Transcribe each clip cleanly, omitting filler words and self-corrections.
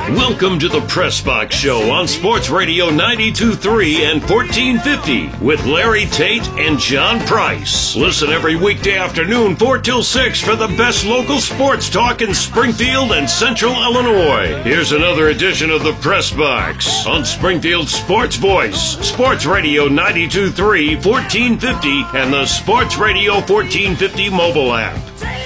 Welcome to the Press Box Show on Sports Radio 92.3 and 1450 with Larry Tate and John Price. Listen every weekday afternoon 4 till 6 for the best local sports talk in Springfield and Central Illinois. Here's another edition of the Press Box on Springfield's Sports Voice, Sports Radio 92.3, 1450, and the Sports Radio 1450 mobile app.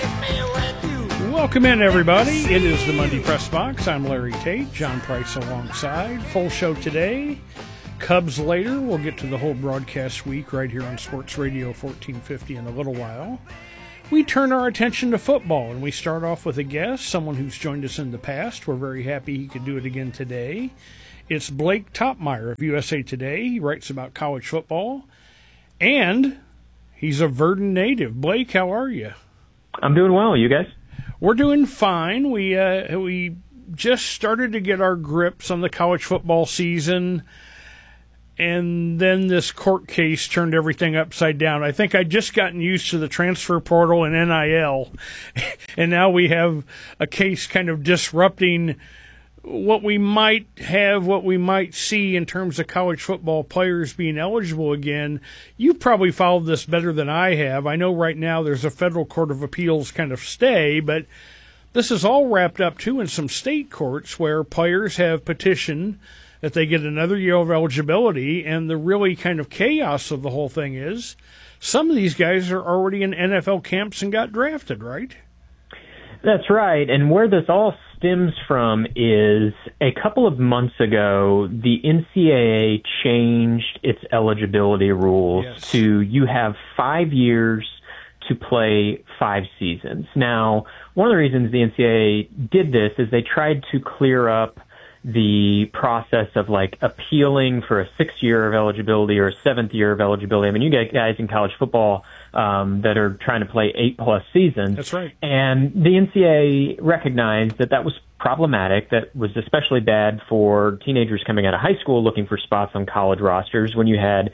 Welcome in, everybody. It is the Monday Press Box. I'm Larry Tate, John Price alongside. Full show today. Cubs later. We'll get to the whole broadcast week right here on Sports Radio 1450 in a little while. We turn our attention to football, and we start off with a guest, someone who's joined us in the past. We're very happy he could do it again today. It's Blake Toppmeyer of USA Today. He writes about college football, and he's a Verdon native. Blake, how are you? I'm doing well. You guys? We're doing fine. We just started to get our grips on the college football season, and then this court case turned everything upside down. I think I'd just gotten used to the transfer portal and NIL, and now we have a case kind of disrupting what we might see in terms of college football players being eligible again. You probably followed this better than I have. I know right now there's a federal court of appeals kind of stay, but this is all wrapped up too in some state courts where players have petitioned that they get another year of eligibility, and the really kind of chaos of the whole thing is some of these guys are already in NFL camps and got drafted, right? That's right, and where this all stems from is a couple of months ago, the NCAA changed its eligibility rules to you have 5 years to play 5 seasons. Now, one of the reasons the NCAA did this is they tried to clear up the process of like appealing for a 6th year of eligibility or a 7th year of eligibility. I mean, you get guys in college football that are trying to play 8+ seasons. That's right. And the NCAA recognized that that was problematic, that was especially bad for teenagers coming out of high school looking for spots on college rosters when you had,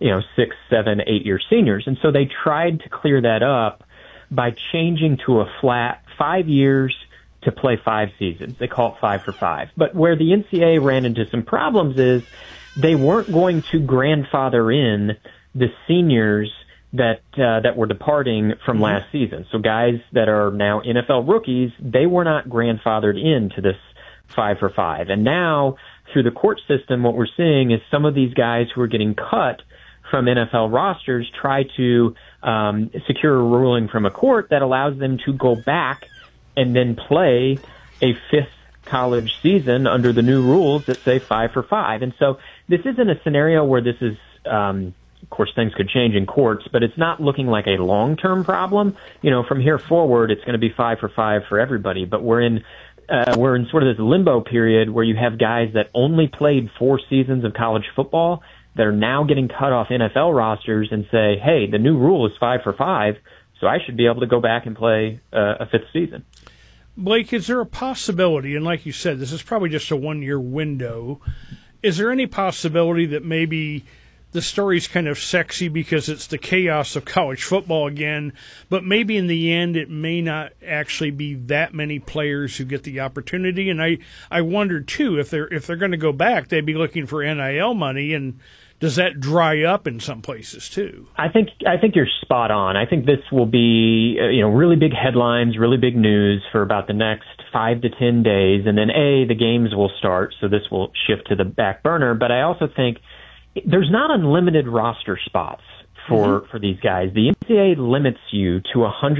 6, 7, 8-year seniors. And so they tried to clear that up by changing to a flat 5 years to play 5 seasons. They call it 5 for 5. But where the NCAA ran into some problems is they weren't going to grandfather in the seniors that were departing from last season. So guys that are now NFL rookies, they were not grandfathered into this 5 for 5. And now through the court system, what we're seeing is some of these guys who are getting cut from NFL rosters try to secure a ruling from a court that allows them to go back and then play a 5th college season under the new rules that say 5 for 5. And so this isn't a scenario where this is, of course, things could change in courts, but it's not looking like a long-term problem. From here forward, it's going to be 5 for 5 for everybody. But we're in sort of this limbo period where you have guys that only played 4 seasons of college football that are now getting cut off NFL rosters and say, hey, the new rule is 5 for 5, so I should be able to go back and play a 5th season. Blake, is there a possibility, and like you said, this is probably just a 1-year window, is there any possibility that maybe the story's kind of sexy because it's the chaos of college football again, but maybe in the end it may not actually be that many players who get the opportunity? And I wonder, too, if they're going to go back, they'd be looking for NIL money, and does that dry up in some places too? I think you're spot on. I think this will be really big headlines, really big news for about the next 5 to 10 days, and then the games will start, so this will shift to the back burner. But I also think there's not unlimited roster spots for these guys. The NCAA limits you to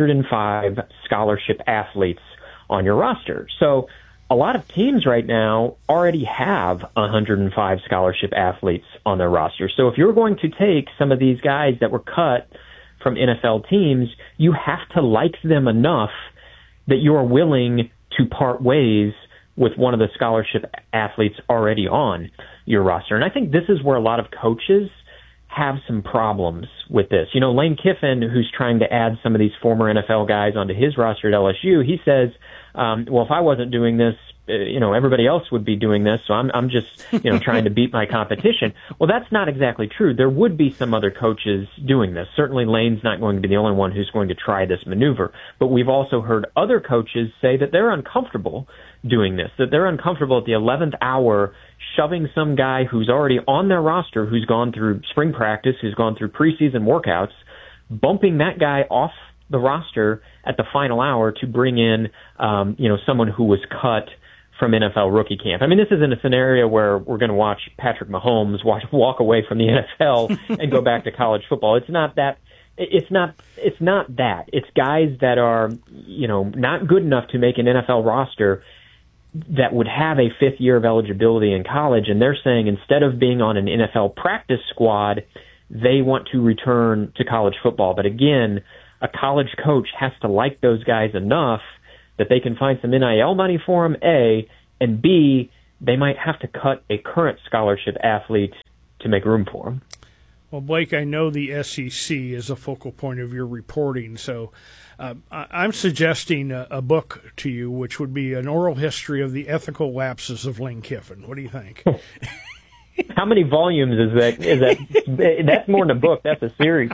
105 scholarship athletes on your roster. So a lot of teams right now already have 105 scholarship athletes on their roster. So if you're going to take some of these guys that were cut from NFL teams, you have to like them enough that you are willing to part ways with one of the scholarship athletes already on your roster. And I think this is where a lot of coaches have some problems with this. Lane Kiffin, who's trying to add some of these former NFL guys onto his roster at LSU, he says, well, if I wasn't doing this, everybody else would be doing this, so I'm just, trying to beat my competition. Well, that's not exactly true. There would be some other coaches doing this. Certainly Lane's not going to be the only one who's going to try this maneuver. But we've also heard other coaches say that they're uncomfortable doing this, that they're uncomfortable at the 11th hour shoving some guy who's already on their roster, who's gone through spring practice, who's gone through preseason workouts, bumping that guy off the roster at the final hour to bring in, someone who was cut from NFL rookie camp. I mean, this isn't a scenario where we're going to watch Patrick Mahomes walk away from the NFL and go back to college football. It's not that. It's not that. It's guys that are, not good enough to make an NFL roster that would have a fifth year of eligibility in college. And they're saying instead of being on an NFL practice squad, they want to return to college football. But again, a college coach has to like those guys enough that they can find some NIL money for them, A, and B, they might have to cut a current scholarship athlete to make room for them. Well, Blake, I know the SEC is a focal point of your reporting, so I'm suggesting a book to you, which would be an oral history of the ethical lapses of Lane Kiffin. What do you think? How many volumes is that? That's more than a book. That's a series.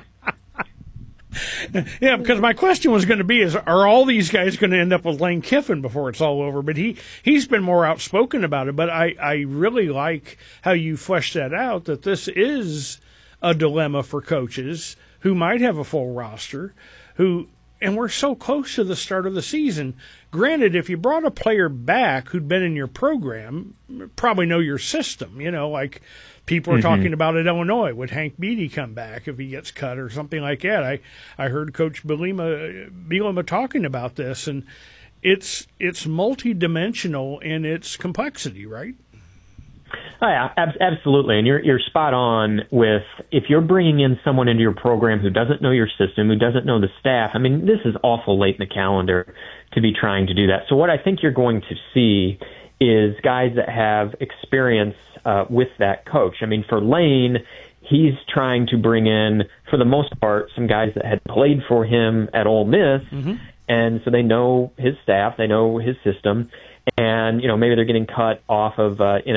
Yeah, because my question was going to be, are all these guys going to end up with Lane Kiffin before it's all over? But he's been more outspoken about it. But I really like how you fleshed that out, that this is a dilemma for coaches who might have a full roster, and we're so close to the start of the season. Granted, if you brought a player back who'd been in your program, probably know your system, like people are talking about at Illinois. Would Hank Beatty come back if he gets cut or something like that? I heard Coach Bielema talking about this, and it's multidimensional in its complexity, right? Oh, yeah, absolutely. And you're spot on with, if you're bringing in someone into your program who doesn't know your system, who doesn't know the staff, I mean, this is awful late in the calendar to be trying to do that. So what I think you're going to see is guys that have experience with that coach. I mean, for Lane, he's trying to bring in, for the most part, some guys that had played for him at Ole Miss, and so they know his staff, they know his system, and maybe they're getting cut off of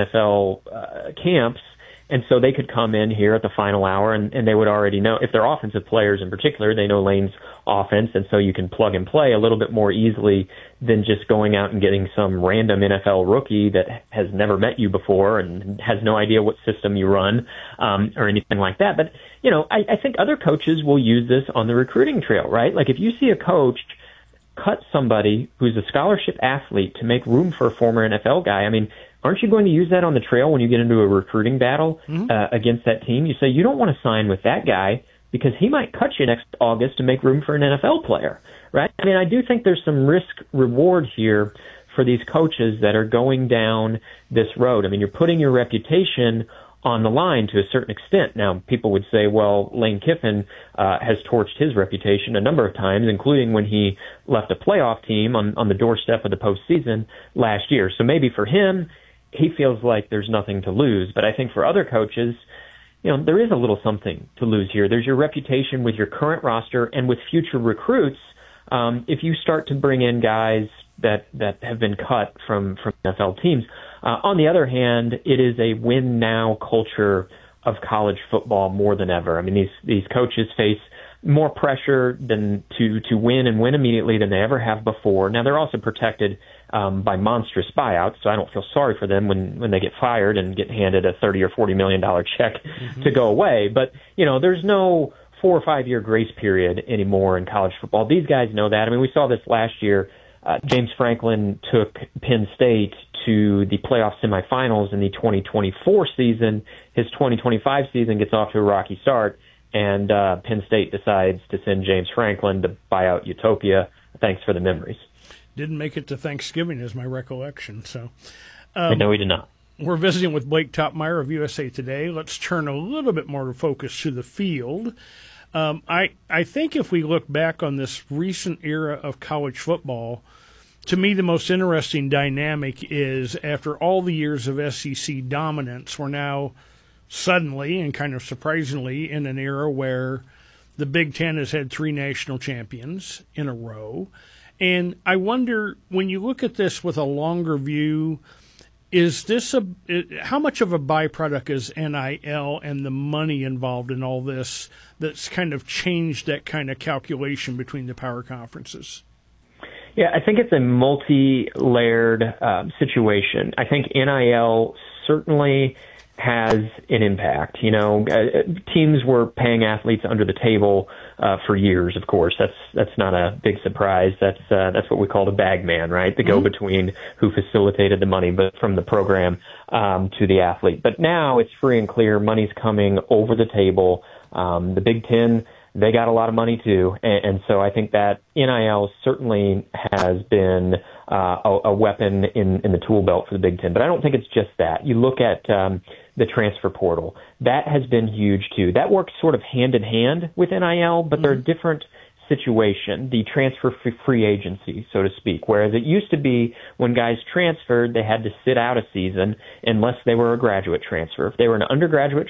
NFL camps, and so they could come in here at the final hour, and they would already know, if they're offensive players in particular, they know Lane's offense, and so you can plug and play a little bit more easily than just going out and getting some random NFL rookie that has never met you before and has no idea what system you run, or anything like that. But, I think other coaches will use this on the recruiting trail, right? Like if you see a coach cut somebody who's a scholarship athlete to make room for a former NFL guy, I mean, aren't you going to use that on the trail when you get into a recruiting battle against that team? You say, you don't want to sign with that guy because he might cut you next August to make room for an NFL player, right? I mean, I do think there's some risk-reward here for these coaches that are going down this road. I mean, you're putting your reputation on the line to a certain extent. Now, people would say, well, Lane Kiffin has torched his reputation a number of times, including when he left a playoff team on the doorstep of the postseason last year. So maybe for him, he feels like there's nothing to lose. But I think for other coaches, there is a little something to lose here. There's your reputation with your current roster and with future recruits. If you start to bring in guys that have been cut from NFL teams. On the other hand, it is a win now culture of college football more than ever. I mean, these coaches face more pressure than to win and win immediately than they ever have before. Now, they're also protected by monstrous buyouts, so I don't feel sorry for them when they get fired and get handed a $30 or $40 million check to go away. But, there's no 4 or 5 year grace period anymore in college football. These guys know that. I mean, we saw this last year. James Franklin took Penn State to the playoff semifinals in the 2024 season. His 2025 season gets off to a rocky start, and Penn State decides to send James Franklin to buy out Utopia. Thanks for the memories. Didn't make it to Thanksgiving, is my recollection. So, no, we did not. We're visiting with Blake Toppmeyer of USA Today. Let's turn a little bit more focus to the field. I think if we look back on this recent era of college football, to me the most interesting dynamic is after all the years of SEC dominance, we're now suddenly and kind of surprisingly in an era where the Big Ten has had 3 national champions in a row, And I wonder, when you look at this with a longer view, is this how much of a byproduct is NIL and the money involved in all this that's kind of changed that kind of calculation between the power conferences? Yeah, I think it's a multi-layered situation. I think NIL certainly has an impact. Teams were paying athletes under the table for years. Of course, that's not a big surprise. That's what we call the bag man, right? The go-between who facilitated the money, but from the program to the athlete. But now it's free and clear. Money's coming over the table. The Big Ten, they got a lot of money too, and so I think that NIL certainly has been a weapon in the tool belt for the Big Ten. But I don't think it's just that. You look at the transfer portal. That has been huge too. That works sort of hand in hand with NIL, but they're a different situation, the transfer free agency, so to speak. Whereas it used to be when guys transferred, they had to sit out a season unless they were a graduate transfer. If they were an undergraduate